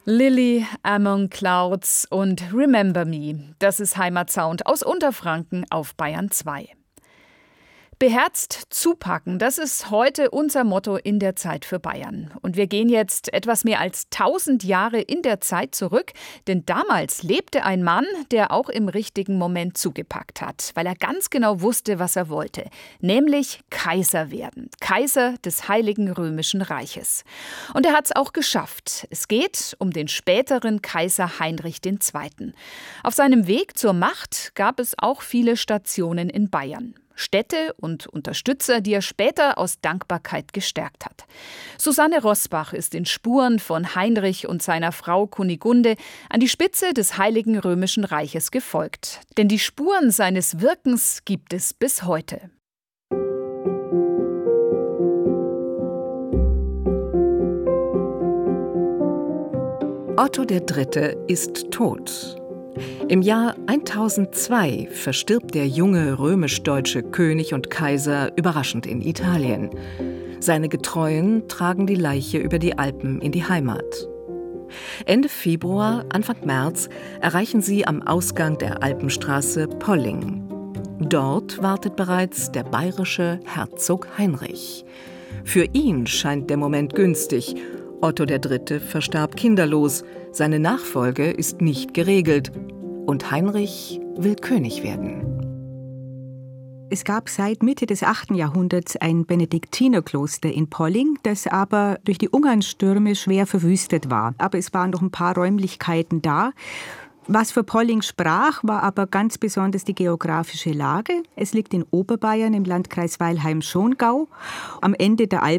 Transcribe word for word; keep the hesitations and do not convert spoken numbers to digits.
Lily Among Clouds und Remember Me. Das ist Heimatsound aus Unterfranken auf Bayern zwei. Beherzt zupacken, das ist heute unser Motto in der Zeit für Bayern. Und wir gehen jetzt etwas mehr als tausend Jahre in der Zeit zurück, denn damals lebte ein Mann, der auch im richtigen Moment zugepackt hat, weil er ganz genau wusste, was er wollte, nämlich Kaiser werden, Kaiser des Heiligen Römischen Reiches. Und er hat es auch geschafft. Es geht um den späteren Kaiser Heinrich der Zweite. Auf seinem Weg zur Macht gab es auch viele Stationen in Bayern. Städte und Unterstützer, die er später aus Dankbarkeit gestärkt hat. Susanne Rosbach ist in Spuren von Heinrich und seiner Frau Kunigunde an die Spitze des Heiligen Römischen Reiches gefolgt. Denn die Spuren seines Wirkens gibt es bis heute. Otto der Dritte ist tot. Im Jahr tausendzwei verstirbt der junge römisch-deutsche König und Kaiser überraschend in Italien. Seine Getreuen tragen die Leiche über die Alpen in die Heimat. Ende Februar, Anfang März erreichen sie am Ausgang der Alpenstraße Polling. Dort wartet bereits der bayerische Herzog Heinrich. Für ihn scheint der Moment günstig. Otto der Dritte verstarb kinderlos, seine Nachfolge ist nicht geregelt und Heinrich will König werden. Es gab seit Mitte des achten Jahrhunderts ein Benediktinerkloster in Polling, das aber durch die Ungarnstürme schwer verwüstet war. Aber es waren noch ein paar Räumlichkeiten da. Was für Polling sprach, war aber ganz besonders die geografische Lage. Es liegt in Oberbayern im Landkreis Weilheim-Schongau, am Ende der Alpen.